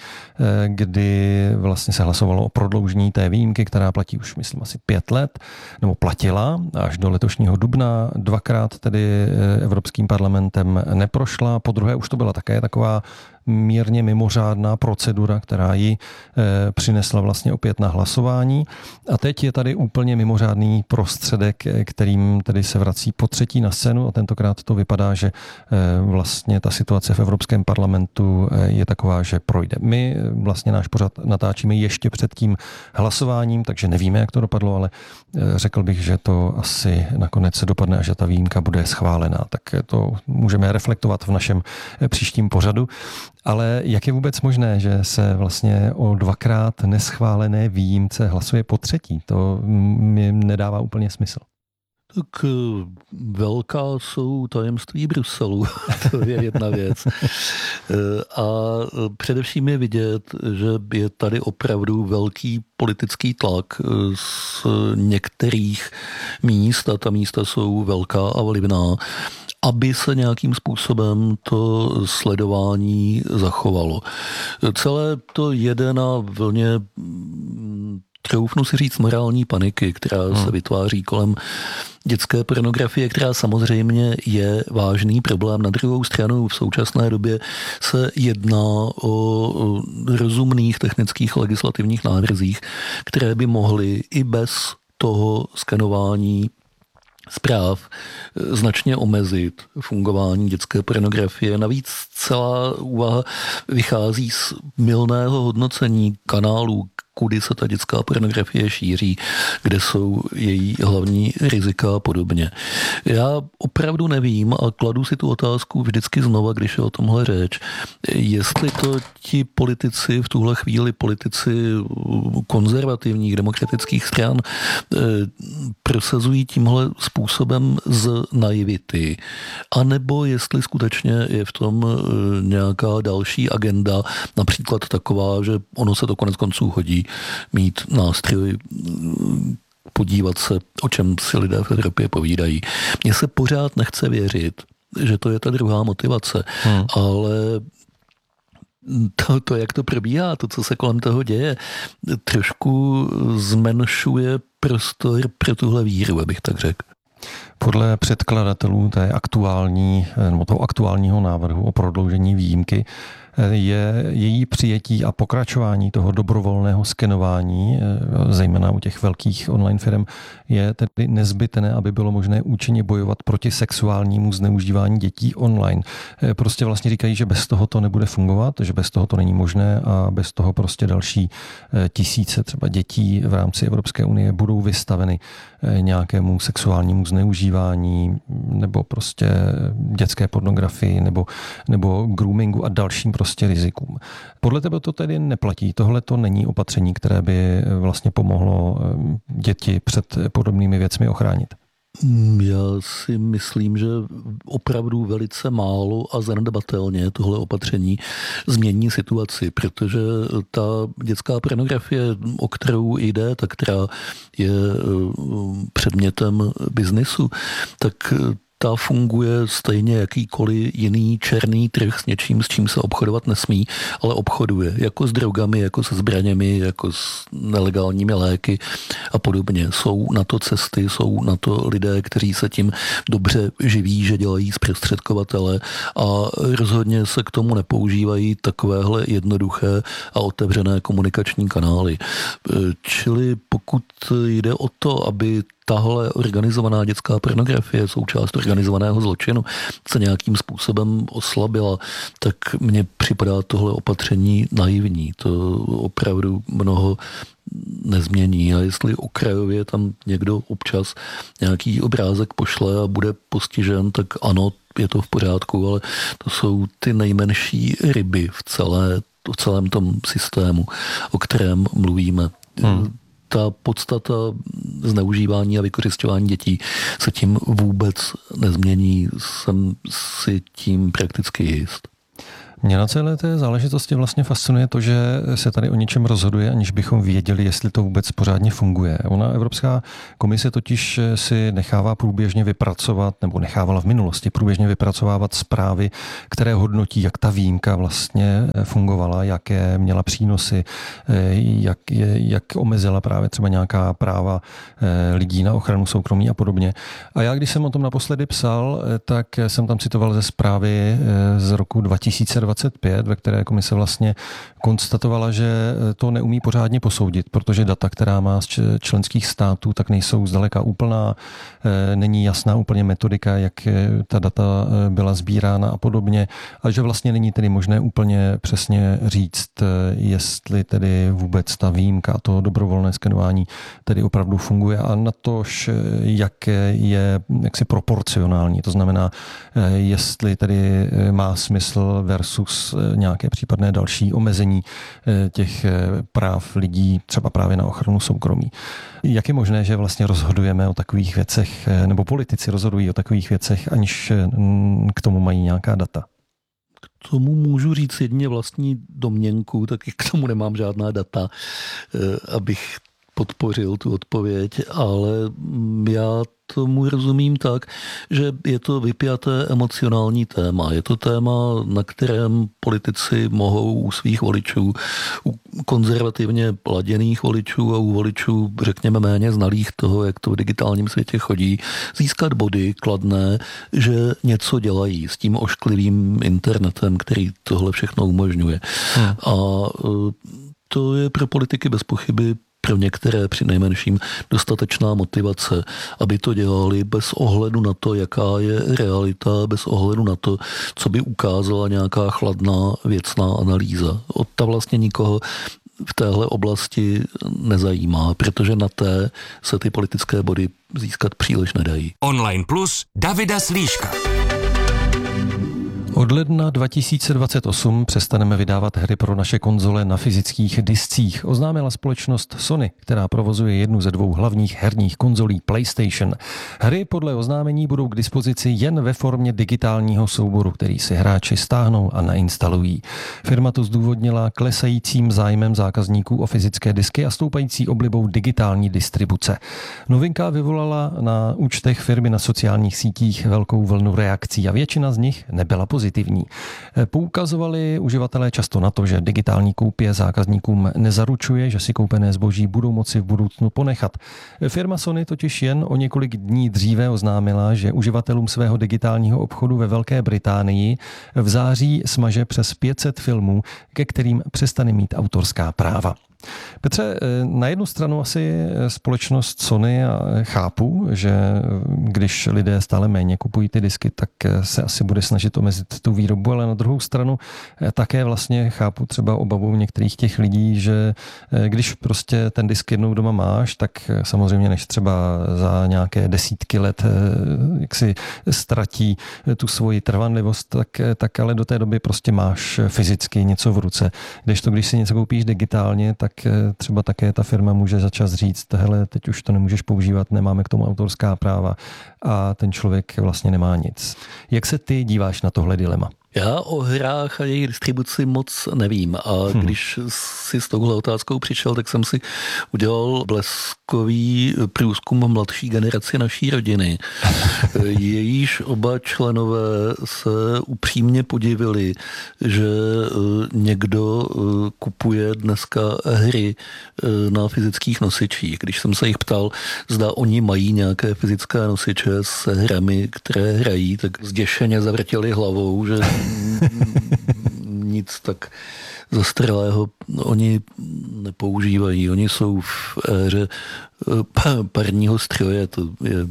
kdy vlastně se hlasovalo o prodloužení té výjimky, která platí už, myslím, asi pět let, nebo platila až do letošního dubna. Dvakrát tedy Evropským parlamentem neprošla. Po druhé už to byla také taková mírně mimořádná procedura, která ji e, přinesla vlastně opět na hlasování. A teď je tady úplně mimořádný prostředek, kterým tedy se vrací po třetí na scénu a tentokrát to vypadá, že e, vlastně ta situace v Evropském parlamentu e, je taková, že projde. My vlastně náš pořad natáčíme ještě před tím hlasováním, takže nevíme, jak to dopadlo, ale e, řekl bych, že to asi nakonec se dopadne a že ta výjimka bude schválená. Tak to můžeme reflektovat v našem příštím pořadu. Ale jak je vůbec možné, že se vlastně o dvakrát neschválené výjimce hlasuje po třetí? To mi nedává úplně smysl. Tak velká jsou tajemství Bruselu, to je jedna věc. A především je vidět, že je tady opravdu velký politický tlak z některých míst, a ta místa jsou velká a vlivná, aby se nějakým způsobem to sledování zachovalo. Celé to jede na vlně, troufnu si říct, morální paniky, která hmm. se vytváří kolem dětské pornografie, která samozřejmě je vážný problém. Na druhou stranu v současné době se jedná o rozumných technických legislativních návrzích, které by mohly i bez toho skenování zpráv značně omezit fungování dětské pornografie. Navíc celá úvaha vychází z mylného hodnocení kanálů, kudy se ta dětská pornografie šíří, kde jsou její hlavní rizika a podobně. Já opravdu nevím a kladu si tu otázku vždycky znova, když je o tomhle řeč, jestli to ti politici, v tuhle chvíli politici konzervativních demokratických stran prosazují tímhle způsobem z naivity, anebo jestli skutečně je v tom nějaká další agenda, například taková, že ono se to konec konců hodí, mít nástroj, podívat se, o čem si lidé v Evropě povídají. Mně se pořád nechce věřit, že to je ta druhá motivace, hmm. ale to, to, jak to probíhá, to, co se kolem toho děje, trošku zmenšuje prostor pro tuhle víru, abych tak řekl. Podle předkladatelů té aktuální, nebo toho aktuálního návrhu o prodloužení výjimky je její přijetí a pokračování toho dobrovolného skenování, zejména u těch velkých online firm, je tedy nezbytné, aby bylo možné účinně bojovat proti sexuálnímu zneužívání dětí online. Prostě vlastně říkají, že bez toho to nebude fungovat, že bez toho to není možné a bez toho prostě další tisíce třeba dětí v rámci Evropské unie budou vystaveny nějakému sexuálnímu zneužívání nebo prostě dětské pornografii nebo, nebo groomingu a dalším prostě rizikům. Podle tebe to tedy neplatí. Tohle to není opatření, které by vlastně pomohlo děti před podobnými věcmi ochránit. Já si myslím, že opravdu velice málo a zanedbatelně tohle opatření změní situaci, protože ta dětská pornografie, o kterou jde, ta, která je předmětem biznisu, tak ta funguje stejně jakýkoliv jiný černý trh s něčím, s čím se obchodovat nesmí, ale obchoduje. Jako s drogami, jako se zbraněmi, jako s nelegálními léky a podobně. Jsou na to cesty, jsou na to lidé, kteří se tím dobře živí, že dělají zprostředkovatele a rozhodně se k tomu nepoužívají takovéhle jednoduché a otevřené komunikační kanály. Čili pokud jde o to, aby tahle organizovaná dětská pornografie, součást organizovaného zločinu, se nějakým způsobem oslabila, tak mně připadá tohle opatření naivní. To opravdu mnoho nezmění. A jestli okrajově tam někdo občas nějaký obrázek pošle a bude postižen, tak ano, je to v pořádku, ale to jsou ty nejmenší ryby v, celé, v celém tom systému, o kterém mluvíme. Hmm. Ta podstata zneužívání a vykořisťování dětí se tím vůbec nezmění. Jsem si tím prakticky jist. Mě na celé té záležitosti vlastně fascinuje to, že se tady o něčem rozhoduje, aniž bychom věděli, jestli to vůbec pořádně funguje. Ona Evropská komise totiž si nechává průběžně vypracovat, nebo nechávala v minulosti průběžně vypracovávat zprávy, které hodnotí, jak ta výjimka vlastně fungovala, jaké měla přínosy, jak, jak omezila právě třeba nějaká práva lidí na ochranu soukromí a podobně. A já, když jsem o tom naposledy psal, tak jsem tam citoval ze zprávy z roku dva tisíce dvacet pět, ve které komise vlastně konstatovala, že to neumí pořádně posoudit, protože data, která má z členských států, tak nejsou zdaleka úplná, není jasná úplně metodika, jak ta data byla sbírána a podobně, a že vlastně není tedy možné úplně přesně říct, jestli tedy vůbec ta výjimka, to dobrovolné skenování tedy opravdu funguje a na tož, jak je jaksi proporcionální, to znamená, jestli tedy má smysl versus nějaké případné další omezení těch práv lidí, třeba právě na ochranu soukromí. Jak je možné, že vlastně rozhodujeme o takových věcech, nebo politici rozhodují o takových věcech, aniž k tomu mají nějaká data? K tomu můžu říct jedině vlastní domněnku, taky k tomu nemám žádná data, abych podpořil tu odpověď, ale já tomu rozumím tak, že je to vypjaté emocionální téma. Je to téma, na kterém politici mohou u svých voličů, u konzervativně laděných voličů a u voličů, řekněme, méně znalých toho, jak to v digitálním světě chodí, získat body kladné, že něco dělají s tím ošklivým internetem, který tohle všechno umožňuje. Hmm. A to je pro politiky bez pochyby pro některé při nejmenším dostatečná motivace, aby to dělali bez ohledu na to, jaká je realita, bez ohledu na to, co by ukázala nějaká chladná věcná analýza. Od ta vlastně nikoho v téhle oblasti nezajímá, protože na té se ty politické body získat příliš nedají. Online Plus Davida Slíška. Od ledna dva tisíce dvacet osm přestaneme vydávat hry pro naše konzole na fyzických discích, oznámila společnost Sony, která provozuje jednu ze dvou hlavních herních konzolí PlayStation. Hry podle oznámení budou k dispozici jen ve formě digitálního souboru, který si hráči stáhnou a nainstalují. Firma to zdůvodnila klesajícím zájmem zákazníků o fyzické disky a stoupající oblibou digitální distribuce. Novinka vyvolala na účtech firmy na sociálních sítích velkou vlnu reakcí a většina z nich nebyla pozitivní. Poukazovali uživatelé často na to, že digitální koupě zákazníkům nezaručuje, že si koupené zboží budou moci v budoucnu ponechat. Firma Sony totiž jen o několik dní dříve oznámila, že uživatelům svého digitálního obchodu ve Velké Británii v září smaže přes pět set filmů, ke kterým přestane mít autorská práva. Petře, na jednu stranu asi společnost Sony, a chápu, že když lidé stále méně kupují ty disky, tak se asi bude snažit omezit tu výrobu, ale na druhou stranu také vlastně chápu třeba obavu některých těch lidí, že když prostě ten disk jednou doma máš, tak samozřejmě než třeba za nějaké desítky let jak si ztratí tu svoji trvanlivost, tak, tak ale do té doby prostě máš fyzicky něco v ruce. Kdežto když si něco koupíš digitálně, tak třeba také ta firma může začas říct, hele, teď už to nemůžeš používat, nemáme k tomu autorská práva a ten člověk vlastně nemá nic. Jak se ty díváš na tohle dilema? Já o hrách a jejich distribuci moc nevím a hmm. když si s touhle otázkou přišel, tak jsem si udělal bleskový průzkum mladší generaci naší rodiny. Jejíž oba členové se upřímně podivili, že někdo kupuje dneska hry na fyzických nosičích. Když jsem se jich ptal, zda oni mají nějaké fyzické nosiče s hrami, které hrají, tak zděšeně zavrtěli hlavou, že nic tak zastaralého oni nepoužívají. Oni jsou v éře parního stroje. To je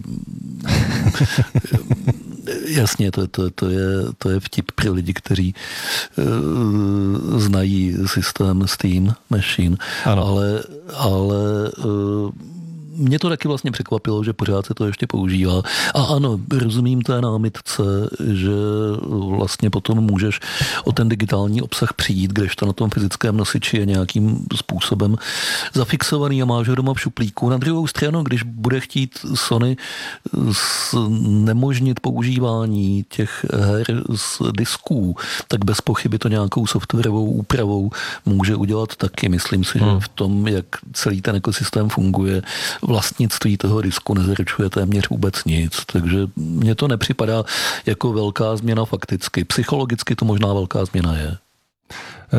jasně, to, to, to, je, to je vtip pro lidi, kteří uh, znají systém Steam Machine. Ano. Ale, ale uh, mě to taky vlastně překvapilo, že pořád se to ještě používá. A ano, rozumím té námitce, že vlastně potom můžeš o ten digitální obsah přijít, kdežto na tom fyzickém nosiči je nějakým způsobem zafixovaný a máš ho doma v šuplíku. Na druhou stranu, když bude chtít Sony nemožnit používání těch her z disků, tak bez pochyby to nějakou softwarovou úpravou může udělat taky. Myslím si, hmm. že v tom, jak celý ten ekosystém funguje, vlastnictví toho disku nezaručuje téměř vůbec nic, takže mně to nepřipadá jako velká změna fakticky. Psychologicky to možná velká změna je.